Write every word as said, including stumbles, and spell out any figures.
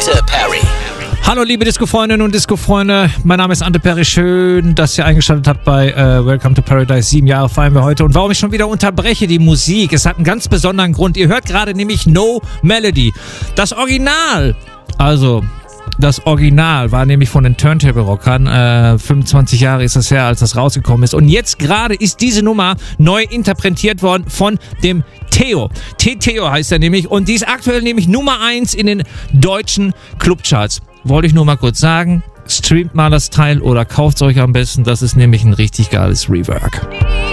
Ante Perry. Hallo liebe Disco-Freundinnen und Disco-Freunde, mein Name ist Ante Perry, schön, dass ihr eingeschaltet habt bei äh, Welcome to Paradise, sieben Jahre feiern wir heute. Und warum ich schon wieder unterbreche die Musik, es hat einen ganz besonderen Grund, ihr hört gerade nämlich No Melody, das Original, also das Original war nämlich von den Turntable Rockern, äh, fünfundzwanzig Jahre ist das her, als das rausgekommen ist und jetzt gerade ist diese Nummer neu interpretiert worden von dem Theo. T-Theo heißt er nämlich und die ist aktuell nämlich Nummer eins in den deutschen Clubcharts. Wollte ich nur mal kurz sagen, streamt mal das Teil oder kauft es euch am besten, das ist nämlich ein richtig geiles Rework.